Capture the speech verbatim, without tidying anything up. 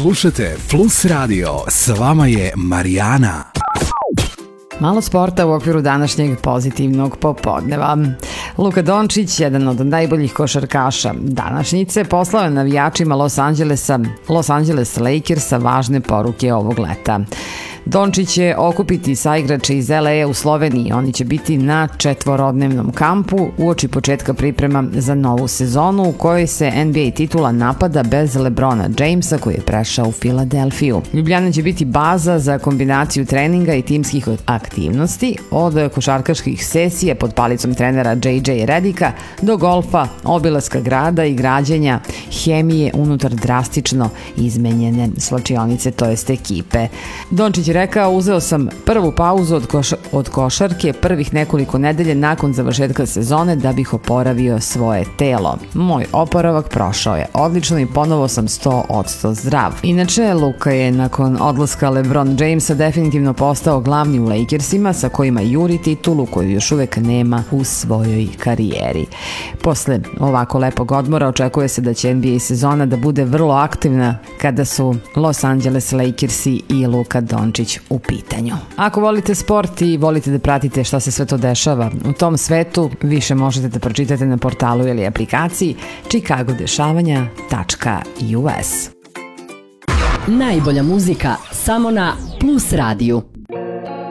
Slušajte Plus Radio, s vama je Marijana. Malo sporta u okviru današnjeg pozitivnog popodneva. Luka Dončić, jedan od najboljih košarkaša današnjice, poslao je navijačima Los Angelesa, Los Angeles Lakersa važne poruke ovog leta. Dončić će okupiti saigrače iz L A u Sloveniji. Oni će biti na četvorodnevnom kampu uoči početka priprema za novu sezonu u kojoj se N B A titula napada bez LeBrona Jamesa koji je prešao u Filadelfiju. Ljubljana će biti baza za kombinaciju treninga i timskih aktivnosti, od košarkaških sesija pod palicom trenera J J Redika do golfa, obilaska grada i građenja hemije unutar drastično izmenjene slačionice, to jest ekipe. Dončić rekao, uzeo sam prvu pauzu od, koš od košarke prvih nekoliko nedelje nakon završetka sezone da bih oporavio svoje telo. Moj oporavak prošao je odlično i ponovo sam sto posto zdrav. Inače, Luka je nakon odlaska LeBron Jamesa definitivno postao glavni u Lakersima sa kojima juri titulu koju još uvek nema u svojoj karijeri. Posle ovako lepog odmora očekuje se da će N B A sezona da bude vrlo aktivna kada su Los Angeles Lakersi i Luka Dončić u pitanju. Ako volite sport i volite da pratite šta se sve to dešava u tom svetu, više možete da pročitate na portalu ili aplikaciji chicago dešavanja tačka u s. Najbolja muzika samo na Plus radiju.